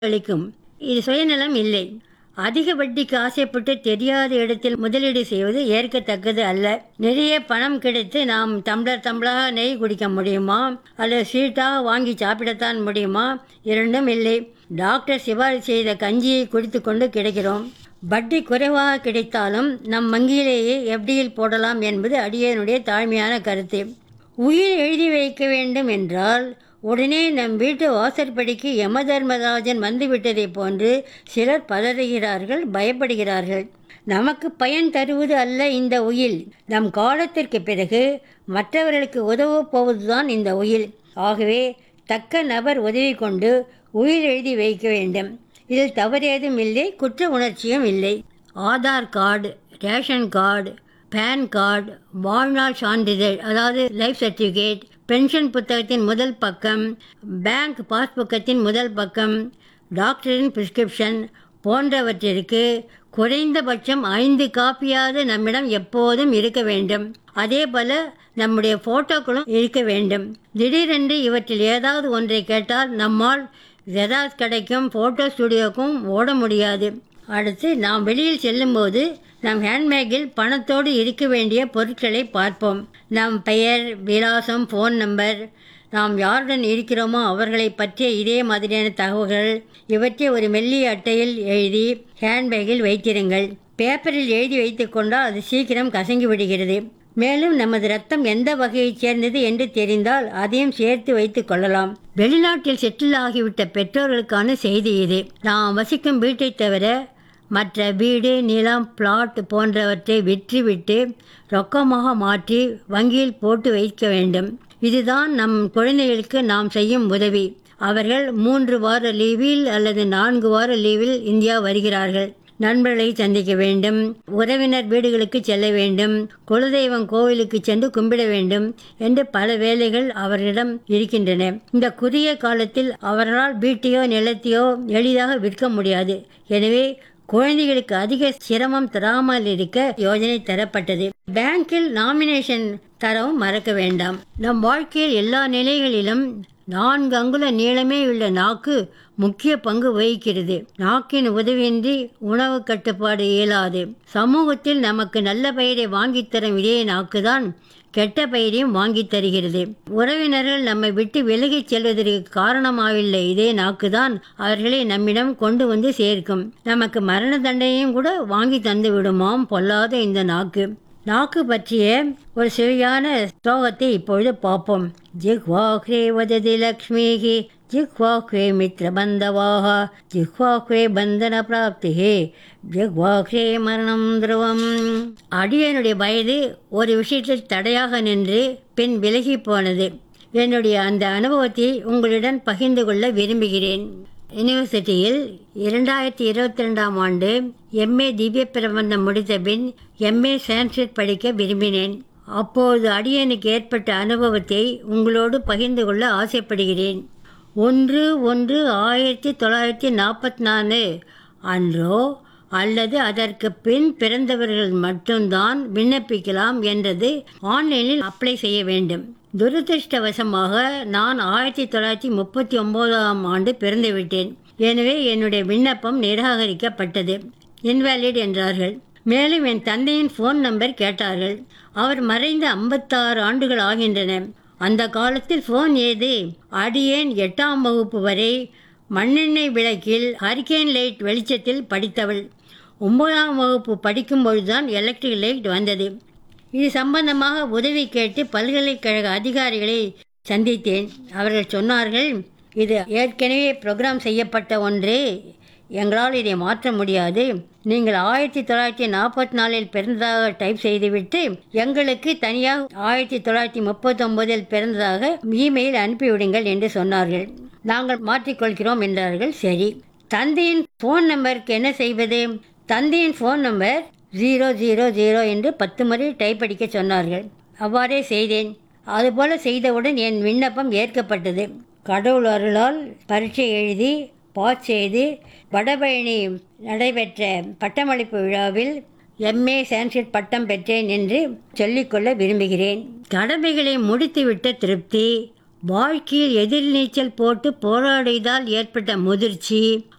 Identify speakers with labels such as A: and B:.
A: அளிக்கும். இது சுயநலம் இல்லை. அதிக வட்டிக்கு ஆசைப்பட்டு தெரியாத இடத்தில் முதலீடு செய்வது ஏற்கத்தக்கது அல்ல. நிறைய பணம் கிடைத்து நாம் டம்ளர் டம்ளராக நெய் குடிக்க முடியுமா, அல்லது ஸ்வீட்டாக வாங்கி சாப்பிடத்தான் முடியுமா? இரண்டும் இல்லை. டாக்டர் சிபாரிசு செய்த கஞ்சியை குடித்து கொண்டு கிடைக்கிறோம். வட்டி குறைவாக கிடைத்தாலும் நம் வங்கியிலேயே எஃப்டியில் போடலாம் என்பது அடியனுடைய தாழ்மையான கருத்து. உயிர் எழுதி வைக்க வேண்டும் என்றால் உடனே நம் வீட்டு வாசற்படிக்கு யமதர்மராஜன் வந்துவிட்டதை போன்று சிலர் பதறுகிறார்கள், பயப்படுகிறார்கள். நமக்கு பயன் தருவது அல்ல இந்த உயில். நம் காலத்திற்கு பிறகு மற்றவர்களுக்கு உதவப் போவதுதான் இந்த உயில். ஆகவே தக்க நபர் உதவி கொண்டு உயிர் எழுதி வைக்க வேண்டும். இதில் தவறேதும் இல்லை, குற்ற உணர்ச்சியும் இல்லை. Aadhaar card, ration card, pan card, வாழ்நாள் சான்றிதழ் அதாவது லைஃப் சர்டிஃபிகேட், பென்ஷன் புத்தகத்தின் முதல் பக்கம், பேங்க் பாஸ்புக்கத்தின் முதல் பக்கம், டாக்டரின் பிரிஸ்கிரிப்ஷன் போன்றவற்றிற்கு குறைந்தபட்சம் 5 காப்பியாவது நம்மிடம் எப்போதும் இருக்க வேண்டும். அதே போல நம்முடைய ஃபோட்டோக்களும் இருக்க வேண்டும். திடீரென்று இவற்றில் ஏதாவது ஒன்றை கேட்டால் நம்மால் ஜெராக்ஸ் கடைக்கும் ஃபோட்டோ ஸ்டுடியோக்கும் ஓட முடியாது. அடுத்து நாம் வெளியில் செல்லும்போது நம் ஹேண்ட்பேக்கில் பணத்தோடு இருக்க வேண்டிய பொருட்களை பார்ப்போம். நம் பெயர், விலாசம், ஃபோன் நம்பர், நாம் யாருடன் இருக்கிறோமோ அவர்களை பற்றிய இதே மாதிரியான தகவல்கள் இவற்றை ஒரு மெல்லிய அட்டையில் எழுதி ஹேண்ட்பேக்கில் வைத்திருங்கள். பேப்பரில் எழுதி வைத்து கொண்டால் அது சீக்கிரம் கசங்கி விடுகிறது. மேலும் நமது ரத்தம் எந்த வகையைச் சேர்ந்தது என்று தெரிந்தால் அதையும் சேர்த்து வைத்து கொள்ளலாம். வெளிநாட்டில் செட்டில் ஆகிவிட்ட பெற்றோர்களுக்கான செய்தி இது. நாம் வசிக்கும் வீட்டை தவிர மற்ற வீடு, நிலம், பிளாட் போன்றவற்றை விற்றுவிட்டு ரொக்கமாக மாற்றி வங்கியில் போட்டு வைக்க வேண்டும். இதுதான் நம் குழந்தைகளுக்கு நாம் செய்யும் உதவி. அவர்கள் 3 வார லீவில் அல்லது 4 வார லீவில் இந்தியா வருகிறார்கள். நண்பர்களை சந்திக்க வேண்டும், உறவினர் வீடுகளுக்கு செல்ல வேண்டும், குலதெய்வம் கோவிலுக்கு சென்று கும்பிட வேண்டும் என்று பல வேலைகள் அவர்களிடம் இருக்கின்றன. இந்த குறுகிய காலத்தில் அவர்களால் வீட்டையோ நிலத்தையோ எளிதாக விற்க முடியாது. எனவே குழந்தைகளுக்கு அதிக சிரமம் தராமல் இருக்க யோஜனை தரப்பட்டது. பேங்கில் நாமினேஷன் தரவும் மறக்க வேண்டாம். நம் வாழ்க்கையில் எல்லா நிலைகளிலும் 4 அங்குல நீளமே உள்ள நாக்கு முக்கிய பங்கு வகிக்கிறது. நாக்கின் உதவியின்றி உணவு கட்டுப்பாடு இயலாது. சமூகத்தில் நமக்கு நல்ல பெயரை வாங்கித்தரும் இதே நாக்குதான் கெட்ட பெயரையும் வாங்கி தருகிறது. உறவினர்கள் நம்மை விட்டு விலகிச் செல்வதற்கு காரணமாவில்லை இதே நாக்குதான் அவர்களை நம்மிடம் கொண்டு வந்து சேர்க்கும். நமக்கு மரண தண்டனையும் கூட வாங்கி தந்து விடுமாம் பொல்லாத இந்த நாக்கு. நாக்கு பற்றிய ஒரு சுவையான ஸ்லோகத்தை இப்பொழுது பார்ப்போம். ஜிஹ்வாஹ்ரே வததி லக்ஷ்மிஹி ஜிஹ்வாஹ்ரே மித்ரபந்தவாஹ ஜிஹ்வாஹ்ரே பந்தன பிராப்திஹே ஜிஹ்வாஹ்ரே மரணம் துருவம். அடியனுடைய வயது ஒரு விஷயத்தில் தடையாக நின்று பின் விலகி போனது. என்னுடைய அந்த அனுபவத்தை உங்களுடன் பகிர்ந்து கொள்ள விரும்புகிறேன். யூனிவர்சிட்டியில் 2022ஆம் ஆண்டு எம்ஏ திவ்ய பிரபந்தம் முடித்த பின் எம்ஏ சான்ஸ்கிரிட் படிக்க விரும்பினேன். அப்போது அடியனுக்கு ஏற்பட்ட அனுபவத்தை உங்களோடு பகிர்ந்து கொள்ள ஆசைப்படுகிறேன். 1/1/1944 அன்றோ அல்லது அதற்கு பின் பிறந்தவர்கள் மட்டும்தான் விண்ணப்பிக்கலாம் என்றது. ஆன்லைனில் அப்ளை செய்ய வேண்டும். துரதிருஷ்டவசமாக நான் 1939ஆம் ஆண்டு பிறந்துவிட்டேன். எனவே என்னுடைய விண்ணப்பம் நிராகரிக்கப்பட்டது. இன்வாலிட் என்றார்கள். மேலும் என் தந்தையின் ஃபோன் நம்பர் கேட்டார்கள். அவர் மறைந்த 56 ஆண்டுகள் ஆகின்றன. அந்த காலத்தில் ஃபோன் ஏது? அடியேன் 8ஆம் வகுப்பு வரை மண்ணெண்ணெய் விளக்கில் ஹரிக்கேன் லைட் வெளிச்சத்தில் படித்தவள். 9ஆம் வகுப்பு படிக்கும் பொழுதுதான் எலக்ட்ரிக் லைட் வந்தது. இது சம்பந்தமாக உதவி கேட்டு பல்கலைக்கழக அதிகாரிகளை சந்தித்தேன். அவர்கள் சொன்னார்கள், இது ஏற்கனவே ப்ரோக்ராம் செய்யப்பட்ட ஒன்றே, எங்களால் இதை மாற்ற முடியாது. நீங்கள் 1944இல் பிறந்ததாக டைப் செய்துவிட்டு எங்களுக்கு தனியாக 1939இல் பிறந்ததாக இமெயில் அனுப்பிவிடுங்கள் என்று சொன்னார்கள். நாங்கள் மாற்றிக்கொள்கிறோம் என்றார்கள். சரி, தந்தையின் ஃபோன் நம்பருக்கு என்ன செய்வது? தந்தையின் ஃபோன் நம்பர் 000 என்று 10 முறை டைப் அடிக்க சொன்னார்கள். அவ்வாறே செய்தேன். அதுபோல செய்தவுடன் என் விண்ணப்பம் ஏற்கப்பட்டது. கடவுள் அருளால் பரீட்சை எழுதி பாஸ் செய்து வடபழனி நடைபெற்ற பட்டமளிப்பு விழாவில் எம்ஏ சான்ஸ்கிரிட் பட்டம் பெற்றேன் என்று சொல்லிக்கொள்ள விரும்புகிறேன். கடமைகளை முடித்துவிட்ட திருப்தி, வாழ்க்கையில் எதிர்நீச்சல் போட்டு போராடியதால் ஏற்பட்ட முதிர்ச்சி,